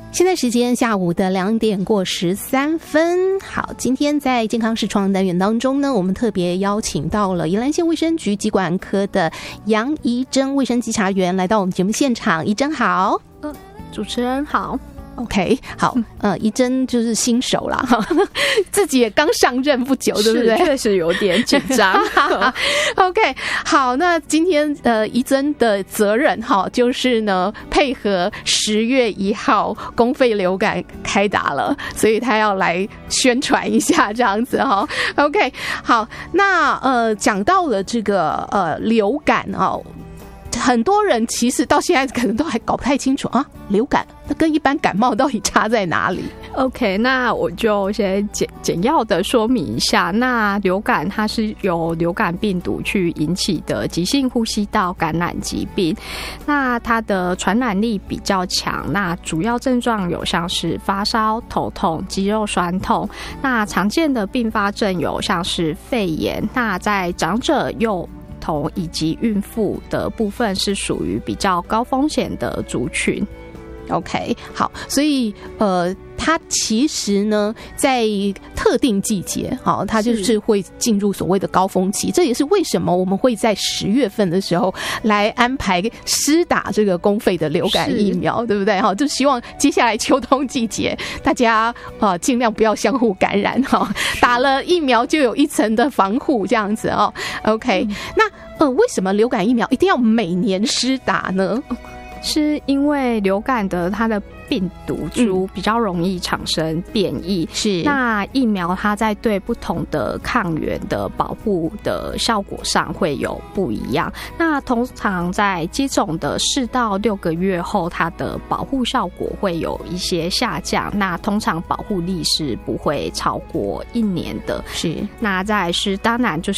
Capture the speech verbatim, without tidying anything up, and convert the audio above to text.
现在时间下午的两点过十三分。好，今天在健康视创单元当中呢，我们特别邀请到了宜兰县卫生局疾管科的杨怡珍卫生稽查员来到我们节目现场。怡珍好。 嗯，主持人好。 OK， 好，呃，怡珍就是新手啦，自己也刚上任不久，对不对？ 确实有点紧张。 OK， 好，那今天呃，怡珍的责任哈，就是呢配合十月一号公费流感开打了，所以他要来宣传一下这样子哈。OK， 好，那呃，讲到了这个呃流感哦。很多人其实到现在可能都还搞不太清楚啊，流感那跟一般感冒到底差在哪里 ？OK， 那我就先简简要的说明一下。那流感它是由流感病毒去引起的急性呼吸道感染疾病，那它的传染力比较强。那主要症状有像是发烧、头痛、肌肉酸痛。那常见的并发症有像是肺炎。那在长者幼童以及孕妇的部分是属于比较高风险的族群。 OK， 好，所以呃，它其实呢，在特定季节，好，它就是会进入所谓的高峰期。这也是为什么我们会在十月份的时候来安排施打这个公费的流感疫苗，对不对？哈，就希望接下来秋冬季节大家呃尽量不要相互感染哈，打了疫苗就有一层的防护这样子哦。OK，嗯、那呃，为什么流感疫苗一定要每年施打呢？ 是因为流感的它的病毒株比较容易产生变异，是、嗯、那疫苗它在对不同的抗原的保护的效果上会有不一样。那通常在接种的四到六个月后，它的保护效果会有一些下降。那通常保护力是不会超过一年的。是，那再来是当然就